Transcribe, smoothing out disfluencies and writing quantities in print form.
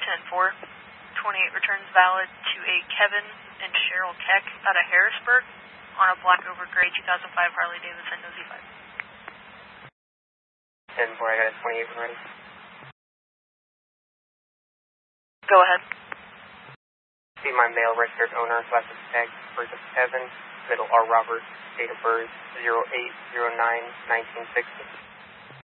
10-4. 28 returns valid to a Kevin and Cheryl Keck out of Harrisburg on a black over gray 2005 Harley Davidson Z5. 10-4, I got a 28 ready. Go ahead. See my male registered owner, license tag, birth of Kevin, middle R. Robert, date of birth 08/09/1960.